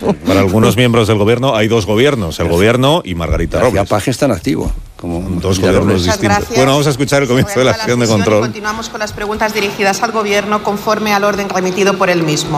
Para algunos miembros del gobierno hay dos gobiernos, el gobierno y Margarita Robles. Ya Paje está en activo. Como dos gobiernos distintos. Bueno, vamos a escuchar el comienzo de la sesión de control. Continuamos con las preguntas dirigidas al gobierno conforme al orden remitido por el mismo.